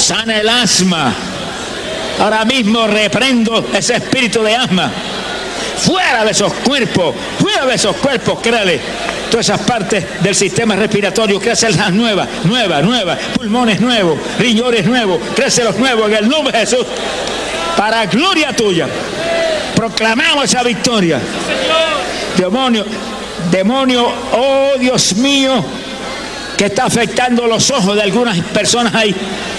sana el asma. Ahora mismo reprendo ese espíritu de asma. Fuera de esos cuerpos, créale. Todas esas partes del sistema respiratorio, créaselas nuevas, pulmones nuevos, riñones nuevos, créaselos nuevos en el nombre de Jesús. Para gloria tuya, proclamamos esa victoria. Demonio, oh Dios mío, que está afectando los ojos de algunas personas ahí.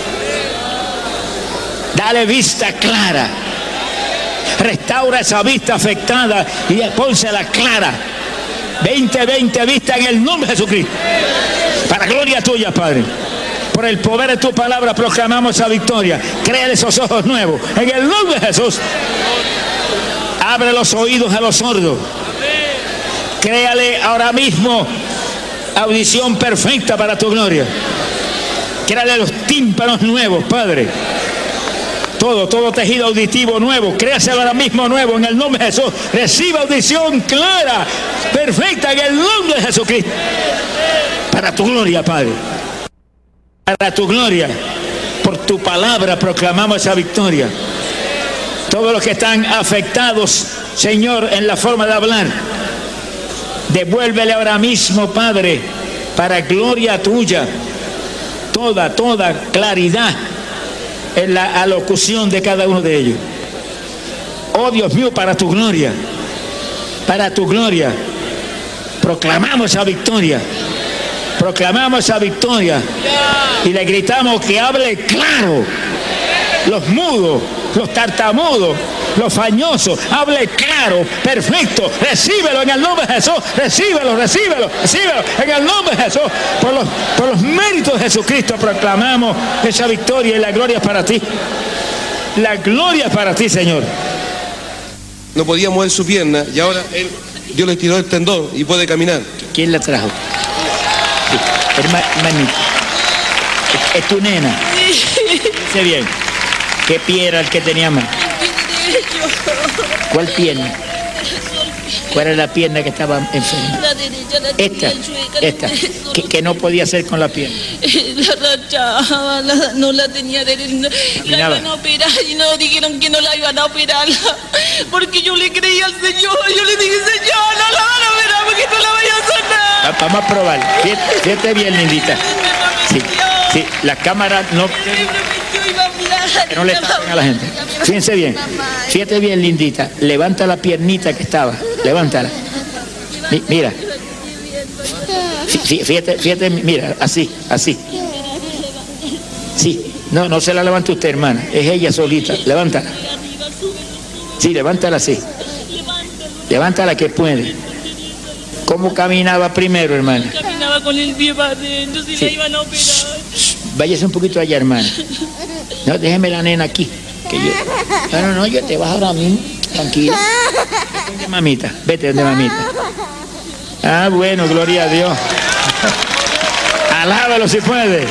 Dale vista clara. Restaura esa vista afectada y pónsela clara. 20 vista en el nombre de Jesucristo. Para gloria tuya, Padre. Por el poder de tu palabra proclamamos esa victoria. Créale esos ojos nuevos. En el nombre de Jesús. Abre los oídos a los sordos. Créale ahora mismo audición perfecta para tu gloria. Créale los tímpanos nuevos, Padre. Todo tejido auditivo nuevo, créaselo ahora mismo nuevo en el nombre de Jesús. Reciba audición clara, perfecta en el nombre de Jesucristo. Para tu gloria, Padre. Para tu gloria. Por tu palabra proclamamos esa victoria. Todos los que están afectados, Señor, en la forma de hablar, devuélvele ahora mismo, Padre, para gloria tuya, toda claridad en la alocución de cada uno de ellos. Oh Dios mío, para tu gloria, proclamamos esa victoria, y le gritamos que hable claro. Los mudos, los tartamudos, los fañosos, hable claro, perfecto. Recíbelo en el nombre de Jesús. Recíbelo en el nombre de Jesús. Por los méritos de Jesucristo proclamamos esa victoria, y la gloria es para ti. La gloria es para ti, Señor. No podía mover su pierna y ahora Dios le tiró el tendón y puede caminar. ¿Quién la trajo? Sí, hermanita. Es tu nena. Dice bien. ¿Qué pie era el que tenía más? ¿Cuál pierna? ¿Cuál era la pierna que estaba enferma? La derecha, Esta. Que no podía hacer con la pierna. La rachaba, no la tenía derecha. La iban a operar y no dijeron que no la iban a operar. Porque yo le creí al Señor. Yo le dije, Señor, no la van a operar porque no la vaya a sanar. Vamos a probar. Fíjate bien, lindita. Sí, la cámara no... Que no le tapen a la gente. Fíjense bien. Fíjate bien, lindita. Levanta la piernita que estaba. Levántala. Mira. Fíjate, mira, así. Sí. No se la levante usted, hermana. Es ella solita. Levántala. Sí, levántala así. Levántala que puede. ¿Cómo caminaba primero, hermana? Caminaba con el pie para adentro, si la iban a operar. Váyase un poquito allá, hermana. No, déjeme la nena aquí. Que yo... No, yo te vas ahora mismo. Tranquila. Vete donde mamita. Vete donde mamita. Ah, bueno, gloria a Dios. Alábalo si puede.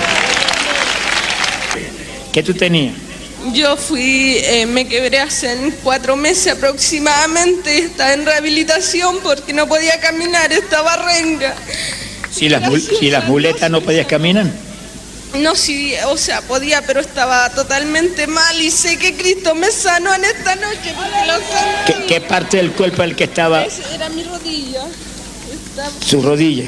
¿Qué tú tenías? Yo me quebré hace 4 meses aproximadamente. Estaba en rehabilitación porque no podía caminar, estaba renga. Si las muletas no podías caminar. No, sí, o sea, podía, pero estaba totalmente mal y sé que Cristo me sanó en esta noche porque lo sentí. ¿Qué parte del cuerpo el que estaba? Era mi rodilla. ¿Su rodilla?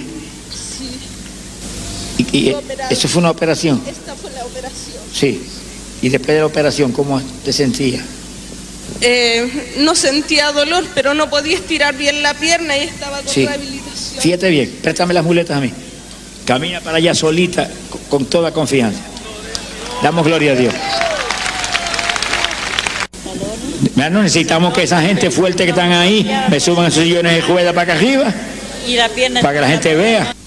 Sí. ¿Y eso fue una operación? Esta fue la operación. Sí. ¿Y después de la operación cómo te sentías? No sentía dolor, pero no podía estirar bien la pierna y estaba con rehabilitación. Fíjate bien, préstame las muletas a mí. Camina para allá solita, con toda confianza. Damos gloria a Dios. No necesitamos que esa gente fuerte que están ahí me suban a sus sillones de rueda para acá arriba, Y la pierna para que la gente vea.